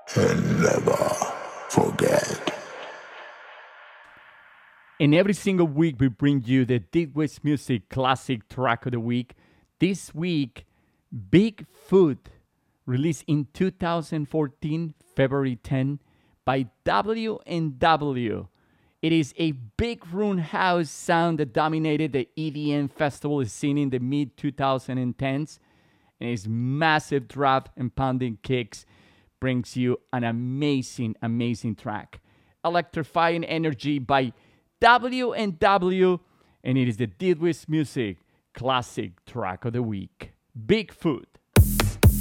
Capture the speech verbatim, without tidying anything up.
and never forget. And every single week we bring you the Deep West Music Classic Track of the Week. This week, Bigfoot, released in two thousand fourteen, February tenth, by W and W. It is a big room house sound that dominated the E D M festival scene in the mid twenty tens, and its massive drop and pounding kicks brings you an amazing, amazing track. Electrifying Energy by W and W, and it is the Deep West Music Classic Track of the Week. Bigfoot.